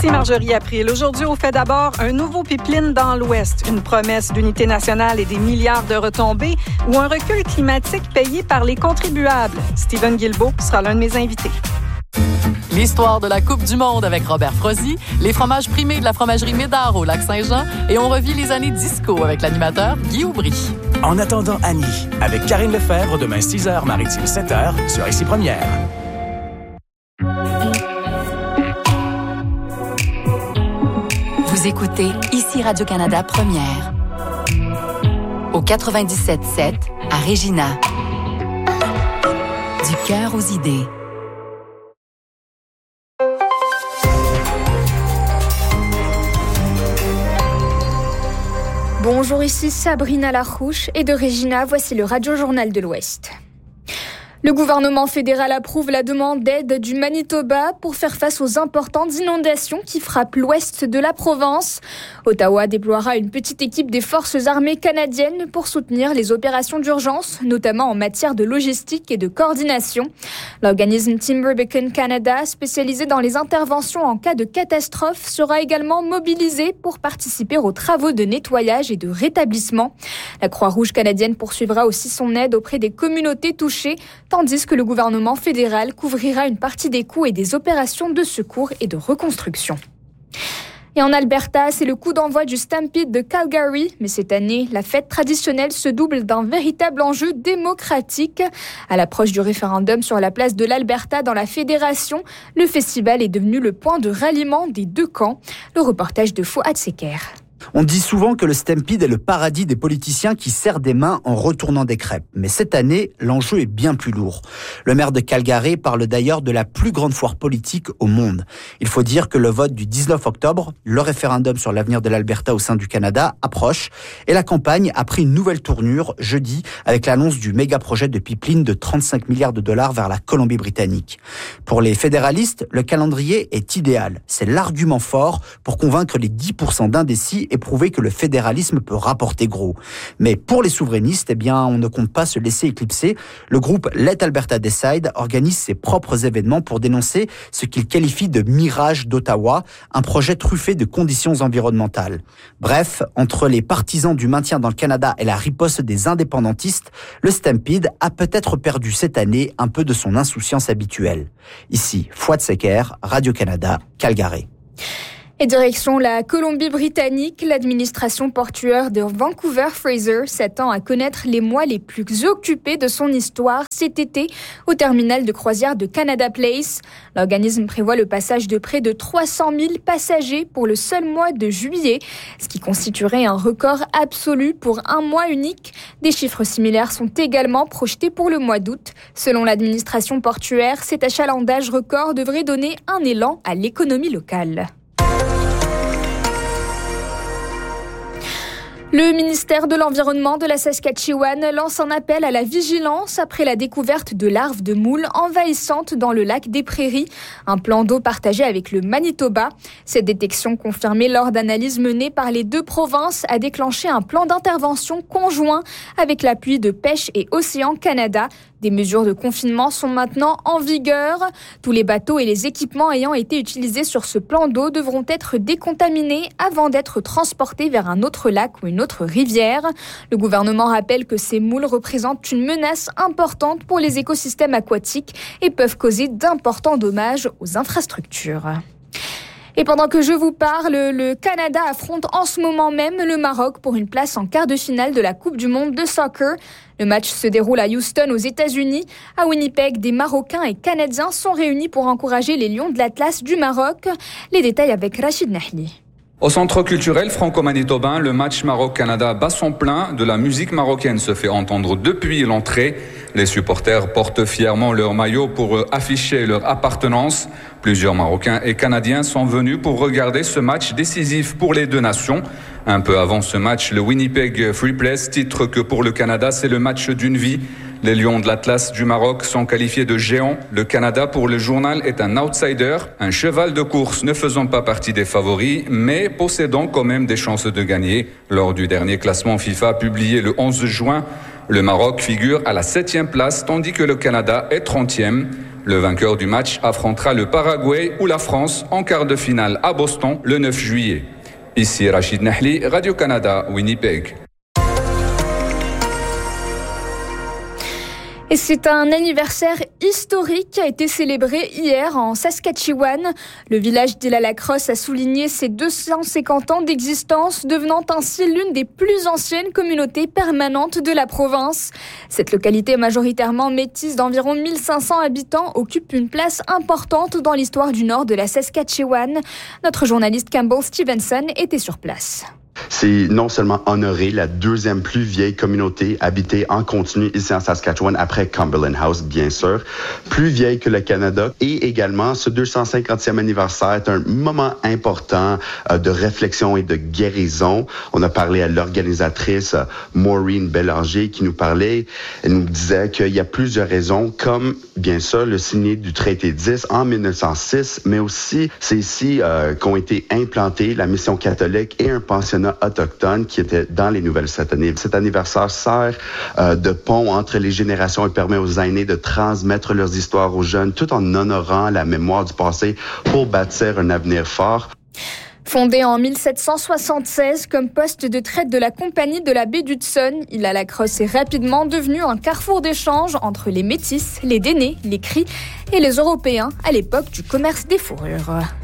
Ici Marjorie April. Aujourd'hui, on fait d'abord un nouveau pipeline dans l'Ouest, une promesse d'unité nationale et des milliards de retombées ou un recul climatique payé par les contribuables. Steven Guilbeault sera l'un de mes invités. L'histoire de la Coupe du monde avec Robert Frozy, les fromages primés de la fromagerie Médard au Lac-Saint-Jean et on revit les années disco avec l'animateur Guy Aubry. En attendant Annie, avec Karine Lefebvre, demain 6h, Maritime 7h, sur Ici Première. Vous écoutez Ici Radio-Canada Première. Au 97.7 à Regina. Du cœur aux idées. Bonjour, ici Sabrina Larouche et de Regina, voici le Radio-Journal de l'Ouest. Le gouvernement fédéral approuve la demande d'aide du Manitoba pour faire face aux importantes inondations qui frappent l'ouest de la province. Ottawa déploiera une petite équipe des forces armées canadiennes pour soutenir les opérations d'urgence, notamment en matière de logistique et de coordination. L'organisme Timber Beacon Canada, spécialisé dans les interventions en cas de catastrophe, sera également mobilisé pour participer aux travaux de nettoyage et de rétablissement. La Croix-Rouge canadienne poursuivra aussi son aide auprès des communautés touchées, tandis que le gouvernement fédéral couvrira une partie des coûts et des opérations de secours et de reconstruction. Et en Alberta, c'est le coup d'envoi du Stampede de Calgary. Mais cette année, la fête traditionnelle se double d'un véritable enjeu démocratique. À l'approche du référendum sur la place de l'Alberta dans la fédération, le festival est devenu le point de ralliement des deux camps. Le reportage de Fouad Seker. On dit souvent que le Stampede est le paradis des politiciens qui serrent des mains en retournant des crêpes. Mais cette année, l'enjeu est bien plus lourd. Le maire de Calgary parle d'ailleurs de la plus grande foire politique au monde. Il faut dire que le vote du 19 octobre, le référendum sur l'avenir de l'Alberta au sein du Canada, approche. Et la campagne a pris une nouvelle tournure jeudi avec l'annonce du méga projet de pipeline de 35 milliards de dollars vers la Colombie-Britannique. Pour les fédéralistes, le calendrier est idéal. C'est l'argument fort pour convaincre les 10% d'indécis et prouver que le fédéralisme peut rapporter gros. Mais pour les souverainistes, on ne compte pas se laisser éclipser. Le groupe Let Alberta Decide organise ses propres événements pour dénoncer ce qu'il qualifie de mirage d'Ottawa, un projet truffé de conditions environnementales. Bref, entre les partisans du maintien dans le Canada et la riposte des indépendantistes, le Stampede a peut-être perdu cette année un peu de son insouciance habituelle. Ici, Fouad Seker, Radio-Canada, Calgary. Et direction la Colombie-Britannique, l'administration portuaire de Vancouver-Fraser s'attend à connaître les mois les plus occupés de son histoire cet été au terminal de croisière de Canada Place. L'organisme prévoit le passage de près de 300 000 passagers pour le seul mois de juillet, ce qui constituerait un record absolu pour un mois unique. Des chiffres similaires sont également projetés pour le mois d'août. Selon l'administration portuaire, cet achalandage record devrait donner un élan à l'économie locale. Le ministère de l'Environnement de la Saskatchewan lance un appel à la vigilance après la découverte de larves de moules envahissantes dans le lac des Prairies, un plan d'eau partagé avec le Manitoba. Cette détection confirmée lors d'analyses menées par les deux provinces a déclenché un plan d'intervention conjoint avec l'appui de Pêche et Océan Canada. Des mesures de confinement sont maintenant en vigueur. Tous les bateaux et les équipements ayant été utilisés sur ce plan d'eau devront être décontaminés avant d'être transportés vers un autre lac ou une autre rivière. Le gouvernement rappelle que ces moules représentent une menace importante pour les écosystèmes aquatiques et peuvent causer d'importants dommages aux infrastructures. Et pendant que je vous parle, le Canada affronte en ce moment même le Maroc pour une place en quart de finale de la Coupe du monde de soccer. Le match se déroule à Houston, aux États-Unis. À Winnipeg, des Marocains et Canadiens sont réunis pour encourager les Lions de l'Atlas du Maroc. Les détails avec Rachid Nahli. Au centre culturel franco-manitobain, le match Maroc-Canada bat son plein. De la musique marocaine se fait entendre depuis l'entrée. Les supporters portent fièrement leur maillot pour afficher leur appartenance. Plusieurs Marocains et Canadiens sont venus pour regarder ce match décisif pour les deux nations. Un peu avant ce match, le Winnipeg Free Press titre que pour le Canada, c'est le match d'une vie. Les Lions de l'Atlas du Maroc sont qualifiés de géants. Le Canada, pour le journal, est un outsider, un cheval de course ne faisant pas partie des favoris, mais possédant quand même des chances de gagner. Lors du dernier classement FIFA publié le 11 juin, le Maroc figure à la 7e place, tandis que le Canada est 30e. Le vainqueur du match affrontera le Paraguay ou la France en quart de finale à Boston le 9 juillet. Ici Rachid Nahli, Radio-Canada, Winnipeg. Et c'est un anniversaire historique qui a été célébré hier en Saskatchewan. Le village d'Île-à-la-Crosse a souligné ses 250 ans d'existence, devenant ainsi l'une des plus anciennes communautés permanentes de la province. Cette localité majoritairement métisse d'environ 1500 habitants occupe une place importante dans l'histoire du nord de la Saskatchewan. Notre journaliste Campbell Stevenson était sur place. C'est non seulement honorer la deuxième plus vieille communauté habitée en continu ici en Saskatchewan après Cumberland House, bien sûr, plus vieille que le Canada. Et également, ce 250e anniversaire est un moment important de réflexion et de guérison. On a parlé à l'organisatrice Maureen Bélanger qui nous parlait. Elle nous disait qu'il y a plusieurs raisons, comme bien sûr le signé du traité 10 en 1906, mais aussi c'est ici qu'ont été implantés la mission catholique et un pensionnat autochtone qui était dans les nouvelles cette année. Cet anniversaire sert de pont entre les générations et permet aux aînés de transmettre leurs histoires aux jeunes tout en honorant la mémoire du passé pour bâtir un avenir fort. Fondé en 1776 comme poste de traite de la compagnie de la baie d'Hudson, Île-à-la-Crosse est rapidement devenu un carrefour d'échange entre les Métis, les Dénés, les Cris et les Européens à l'époque du commerce des fourrures.